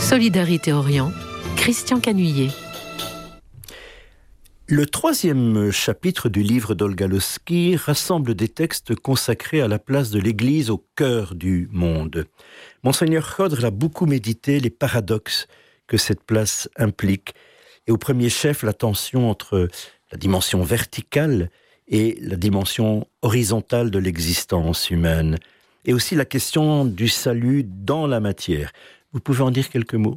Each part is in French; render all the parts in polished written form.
Solidarité Orient, Christian Canuillet. Le troisième chapitre du livre d'Olga Lossky rassemble des textes consacrés à la place de l'Église au cœur du monde. Monseigneur Khodr a beaucoup médité les paradoxes que cette place implique, et au premier chef la tension entre la dimension verticale et la dimension horizontale de l'existence humaine, et aussi la question du salut dans la matière. Vous pouvez en dire quelques mots ?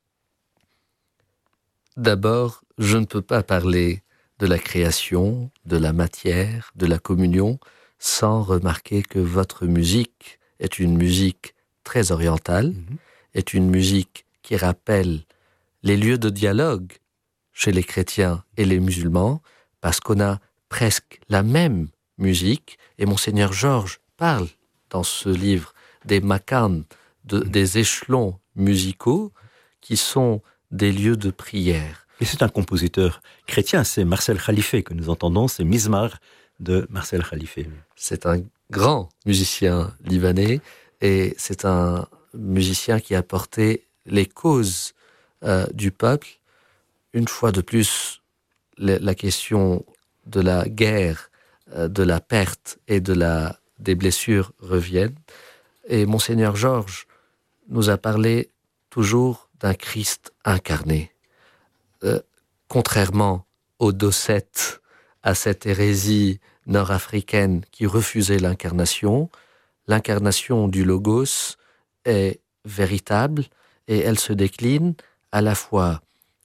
D'abord, je ne peux pas parler de la création, de la matière, de la communion, sans remarquer que votre musique est une musique très orientale, est une musique qui rappelle les lieux de dialogue chez les chrétiens et les musulmans, parce qu'on a presque la même musique, et Monseigneur Georges parle dans ce livre des makans, des échelons musicaux qui sont des lieux de prière. Et c'est un compositeur chrétien, c'est Marcel Khalife que nous entendons, c'est Mizmar de Marcel Khalife. C'est un grand musicien libanais et c'est un musicien qui a porté les causes du peuple. Une fois de plus, la question de la guerre, de la perte et des blessures reviennent. Et Monseigneur Georges nous a parlé toujours d'un Christ incarné. Contrairement aux docettes, à cette hérésie nord-africaine qui refusait l'incarnation du Logos est véritable et elle se décline à la fois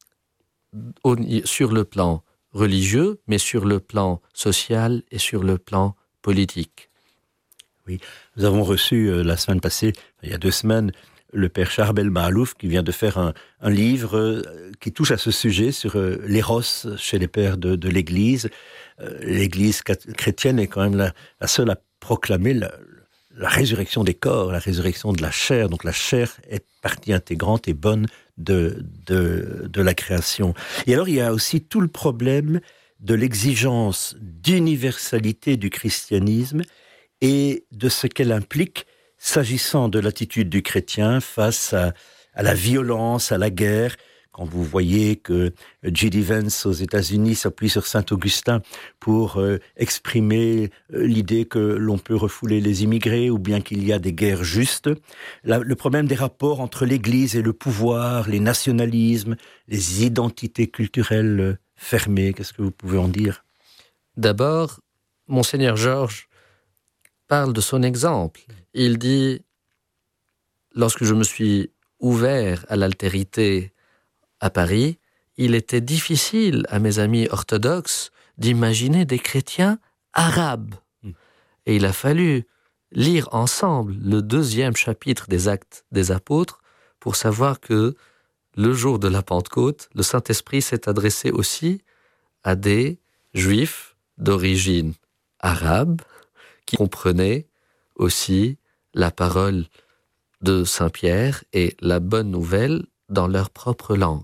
sur le plan religieux, mais sur le plan social et sur le plan politique. Oui, nous avons reçu la semaine passée, il y a 2 semaines, le père Charbel Mahalouf qui vient de faire un livre qui touche à ce sujet sur l'éros chez les pères de l'Église. L'Église chrétienne est quand même la seule à proclamer la résurrection des corps, la résurrection de la chair. Donc la chair est partie intégrante et bonne de la création. Et alors il y a aussi tout le problème de l'exigence d'universalité du christianisme et de ce qu'elle implique s'agissant de l'attitude du chrétien face à la violence, à la guerre. Quand vous voyez que J.D. Vance aux États-Unis s'appuie sur Saint-Augustin pour exprimer l'idée que l'on peut refouler les immigrés ou bien qu'il y a des guerres justes, le problème des rapports entre l'Église et le pouvoir, les nationalismes, les identités culturelles fermées, qu'est-ce que vous pouvez en dire ? D'abord, Monseigneur Georges parle de son exemple. Il dit, lorsque je me suis ouvert à l'altérité à Paris, il était difficile à mes amis orthodoxes d'imaginer des chrétiens arabes. Et il a fallu lire ensemble le 2e chapitre des Actes des Apôtres pour savoir que le jour de la Pentecôte, le Saint-Esprit s'est adressé aussi à des Juifs d'origine arabe qui comprenaient aussi la parole de Saint-Pierre et la bonne nouvelle dans leur propre langue.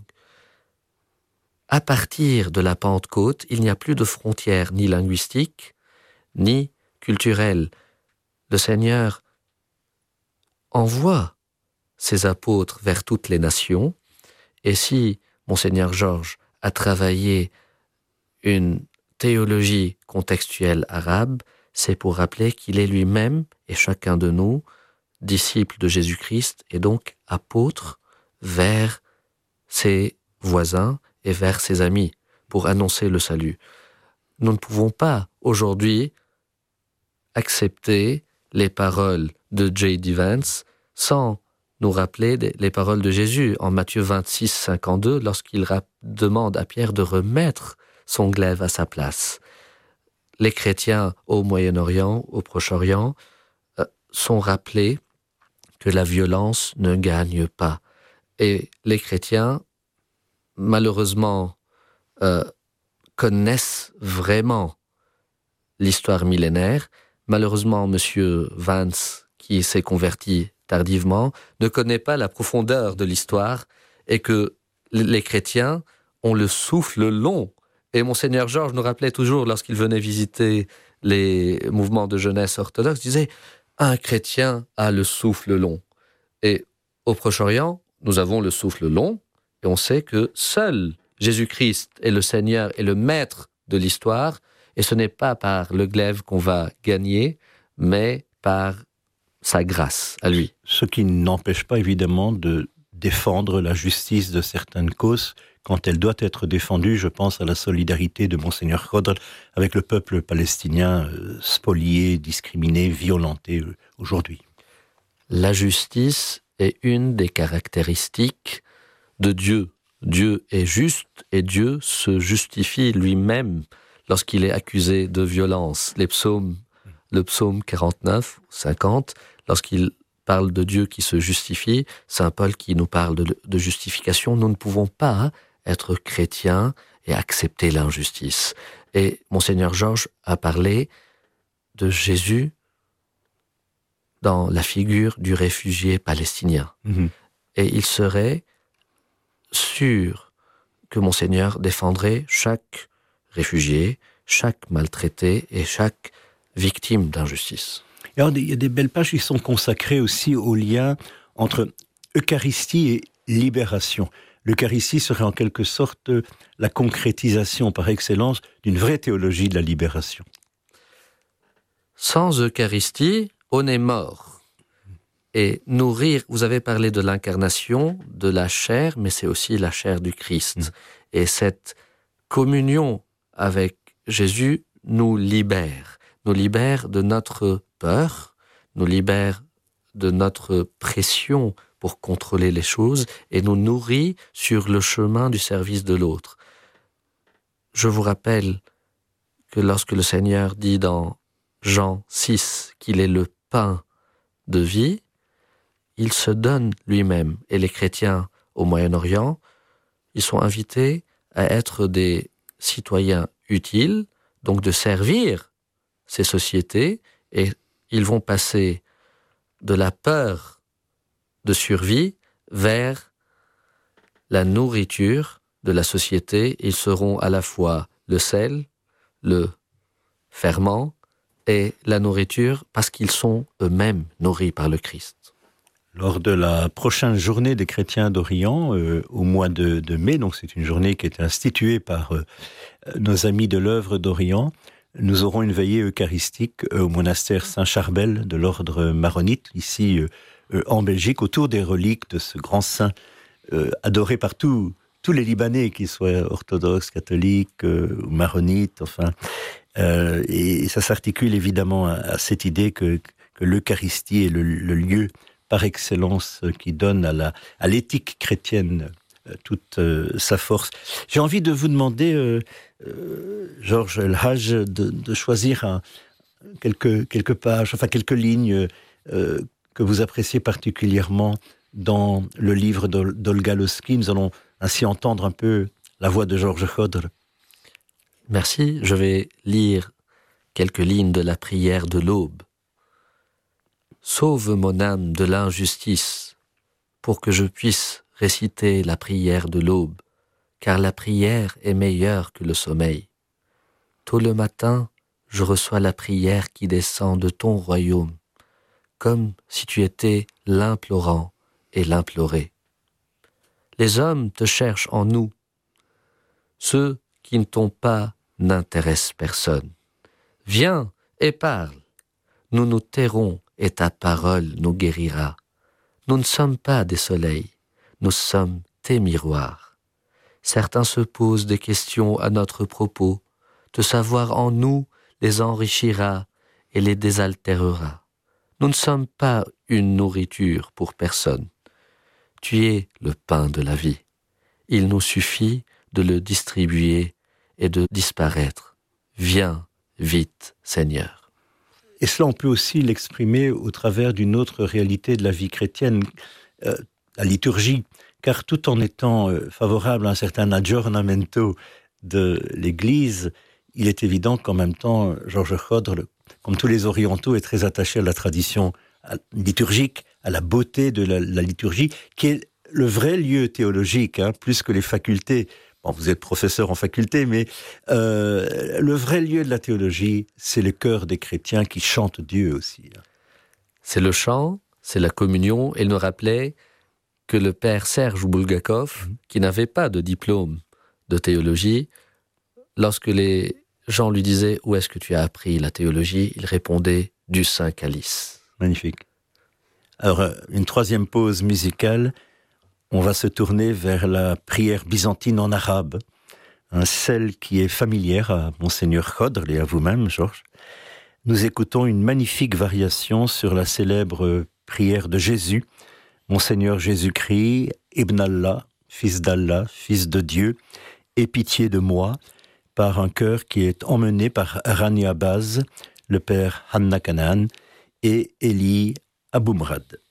À partir de la Pentecôte, il n'y a plus de frontières ni linguistiques, ni culturelles. Le Seigneur envoie ses apôtres vers toutes les nations, et si Monseigneur Georges a travaillé une théologie contextuelle arabe, c'est pour rappeler qu'il est lui-même, et chacun de nous, disciple de Jésus-Christ, et donc apôtre vers ses voisins et vers ses amis, pour annoncer le salut. Nous ne pouvons pas, aujourd'hui, accepter les paroles de J.D. Vance sans nous rappeler les paroles de Jésus en Matthieu 26, 52, lorsqu'il demande à Pierre de remettre son glaive à sa place. Les chrétiens au Moyen-Orient, au Proche-Orient, sont rappelés que la violence ne gagne pas. Et les chrétiens, malheureusement, connaissent vraiment l'histoire millénaire. Malheureusement, M. Vance, qui s'est converti tardivement, ne connaît pas la profondeur de l'histoire et que les chrétiens ont le souffle long. Et Monseigneur Georges nous rappelait toujours, lorsqu'il venait visiter les mouvements de jeunesse orthodoxe, disait « Un chrétien a le souffle long ». Et au Proche-Orient, nous avons le souffle long et on sait que seul Jésus-Christ est le Seigneur et le maître de l'histoire, et ce n'est pas par le glaive qu'on va gagner, mais par sa grâce à lui. Ce qui n'empêche pas évidemment de défendre la justice de certaines causes quand elle doit être défendue. Je pense à la solidarité de Monseigneur Khodr avec le peuple palestinien spolié, discriminé, violenté aujourd'hui. La justice est une des caractéristiques de Dieu. Dieu est juste et Dieu se justifie lui-même lorsqu'il est accusé de violence. Le psaume 49, 50, lorsqu'il parle de Dieu qui se justifie, Saint Paul qui nous parle de justification. Nous ne pouvons pas être chrétiens et accepter l'injustice. Et Monseigneur Georges a parlé de Jésus dans la figure du réfugié palestinien. Et il serait sûr que Monseigneur défendrait chaque réfugié, chaque maltraité et chaque victime d'injustice. Alors, il y a des belles pages qui sont consacrées aussi au lien entre Eucharistie et libération. L'Eucharistie serait en quelque sorte la concrétisation par excellence d'une vraie théologie de la libération. Sans Eucharistie, on est mort. Et nourrir, vous avez parlé de l'incarnation, de la chair, mais c'est aussi la chair du Christ. Et cette communion avec Jésus nous libère de notre peur, nous libère de notre pression pour contrôler les choses et nous nourrit sur le chemin du service de l'autre. Je vous rappelle que lorsque le Seigneur dit dans Jean 6 qu'il est le pain de vie, il se donne lui-même. Et les chrétiens au Moyen-Orient, ils sont invités à être des citoyens utiles, donc de servir ces sociétés, et ils vont passer de la peur de survie vers la nourriture de la société. Ils seront à la fois le sel, le ferment et la nourriture parce qu'ils sont eux-mêmes nourris par le Christ. Lors de la prochaine journée des chrétiens d'Orient, au mois de mai, donc c'est une journée qui a été instituée par nos amis de l'œuvre d'Orient, nous aurons une veillée eucharistique au monastère Saint-Charbel de l'ordre maronite, ici en Belgique, autour des reliques de ce grand saint adoré par tous les Libanais, qu'ils soient orthodoxes, catholiques ou maronites, enfin. Et ça s'articule évidemment à cette idée que l'Eucharistie est le lieu par excellence qui donne à l'éthique chrétienne toute sa force. J'ai envie de vous demander, Georges El Hadj, de choisir quelques pages, enfin quelques lignes que vous appréciez particulièrement dans le livre d'Olga Lossky. Nous allons ainsi entendre un peu la voix de Georges Khodr. Merci, je vais lire quelques lignes de la prière de l'aube. Sauve mon âme de l'injustice, pour que je puisse réciter la prière de l'aube, car la prière est meilleure que le sommeil. Tôt le matin, je reçois la prière qui descend de ton royaume, comme si tu étais l'implorant et l'imploré. Les hommes te cherchent en nous. Ceux qui ne t'ont pas n'intéressent personne. Viens et parle, nous nous tairons et ta parole nous guérira. Nous ne sommes pas des soleils, nous sommes tes miroirs. Certains se posent des questions à notre propos. Te savoir en nous les enrichira et les désaltérera. Nous ne sommes pas une nourriture pour personne. Tu es le pain de la vie. Il nous suffit de le distribuer et de disparaître. Viens vite, Seigneur. Et cela, on peut aussi l'exprimer au travers d'une autre réalité de la vie chrétienne, la liturgie. Car tout en étant favorable à un certain aggiornamento de l'Église, il est évident qu'en même temps, Georges Khodr, comme tous les orientaux, est très attaché à la tradition liturgique, à la beauté de la liturgie, qui est le vrai lieu théologique, plus que les facultés. Bon, vous êtes professeur en faculté, mais le vrai lieu de la théologie, c'est le cœur des chrétiens qui chantent Dieu aussi. C'est le chant, c'est la communion, et il nous rappelait que le père Serge Bulgakov, qui n'avait pas de diplôme de théologie, lorsque les gens lui disaient « Où est-ce que tu as appris la théologie ?» il répondait « Du Saint-Calice ». Magnifique. Alors, une troisième pause musicale, on va se tourner vers la prière byzantine en arabe, celle qui est familière à Monseigneur Khodr et à vous-même, Georges. Nous écoutons une magnifique variation sur la célèbre prière de Jésus, Monseigneur Jésus-Christ, Ibn Allah, fils de Dieu, aie pitié de moi, par un chœur qui est emmené par Rani Abbas, le père Hanna Kanan et Eli Aboumrad.